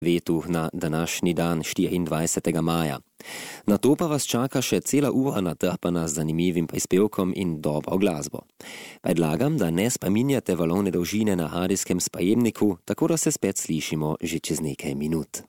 vetu na današnji dan 24. maja. Na to pa vas čaka še cela ura natrpana z zanimivim prispevkom in dobro glasbo. Predlagam, da ne spominjate valovne dolžine na radijskem sprejemniku, tako da se spet slišimo že čez nekaj minut.